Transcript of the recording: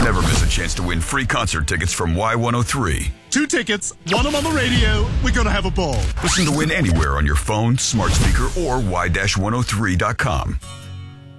never miss a chance to win free concert tickets from Y103. 2 tickets, 1 of them on the radio. We're going to have a ball. Listen to win anywhere on your phone, smart speaker, or Y-103.com.